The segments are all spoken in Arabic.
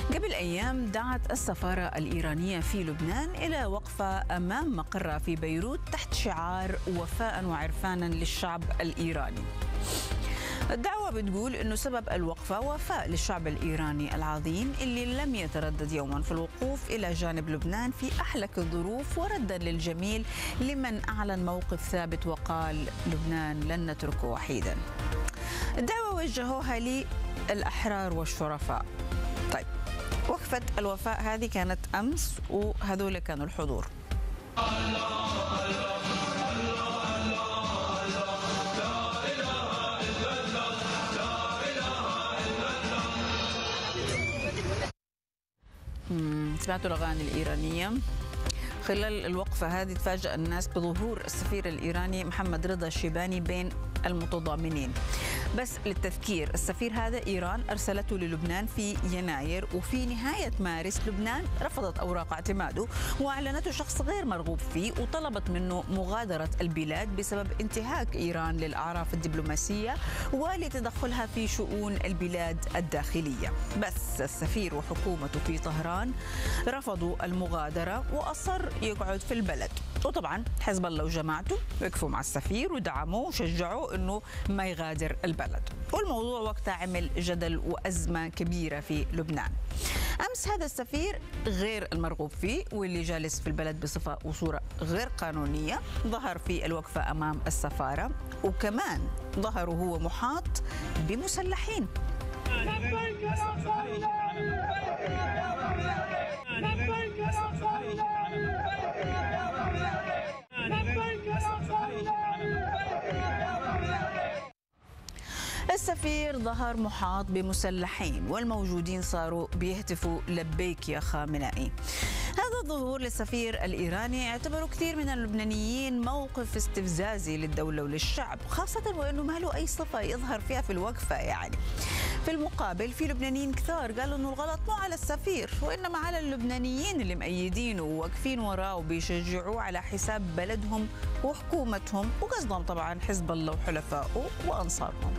قبل أيام دعت السفارة الإيرانية في لبنان إلى وقفة أمام مقرها في بيروت تحت شعار وفاء وعرفانا للشعب الإيراني. الدعوة بتقول أنه سبب الوقفة وفاء للشعب الإيراني العظيم اللي لم يتردد يوما في الوقوف إلى جانب لبنان في أحلك الظروف، وردا للجميل لمن أعلن موقف ثابت وقال لبنان لن نتركه وحيدا. الدعوة وجهوها للأحرار والشرفاء. طيب، وقفة الوفاء هذه كانت أمس وهذول كانوا الحضور. سمعتوا الأغاني الإيرانية؟ خلال الوقفة هذه تفاجأ الناس بظهور السفير الإيراني محمد رضا الشيباني بين المتضامنين. بس للتذكير، السفير هذا إيران أرسلته للبنان في يناير، وفي نهاية مارس لبنان رفضت أوراق اعتماده وأعلنته شخص غير مرغوب فيه، وطلبت منه مغادرة البلاد بسبب انتهاك إيران للأعراف الدبلوماسية ولتدخلها في شؤون البلاد الداخلية. بس السفير وحكومته في طهران رفضوا المغادرة وأصر يقعد في البلد. وطبعا حزب الله وجماعته وقفوا مع السفير ودعموه وشجعوه انه ما يغادر البلد، والموضوع وقتها عمل جدل وازمه كبيره في لبنان. امس هذا السفير غير المرغوب فيه واللي جالس في البلد بصفه وصوره غير قانونيه ظهر في الوقفه امام السفاره، وكمان ظهر وهو محاط بمسلحين. السفير ظهر محاط بمسلحين والموجودين صاروا بيهتفوا لبيك يا خامنئي. هذا الظهور للسفير الإيراني يعتبره كثير من اللبنانيين موقف استفزازي للدولة وللشعب، خاصة وأنه ما له أي صفة يظهر فيها في الوقفة. يعني في المقابل في لبنانيين كثار قالوا أنه الغلط مو على السفير وإنما على اللبنانيين اللي مأيدينه وواقفين وراه وبيشجعوه على حساب بلدهم وحكومتهم، وقصدهم طبعا حزب الله وحلفائه وأنصارهم.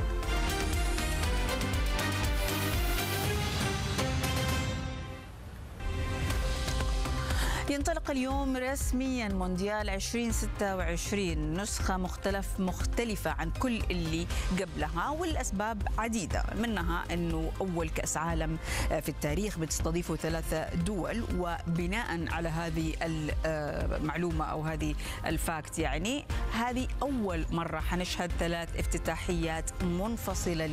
ينطلق اليوم رسميا مونديال 2026، نسخة مختلفة عن كل اللي قبلها، والأسباب عديدة، منها أنه أول كأس عالم في التاريخ بتستضيفه 3 دول، وبناء على هذه المعلومة أو هذه الفاكت يعني هذه أول مرة حنشهد 3 افتتاحيات منفصلة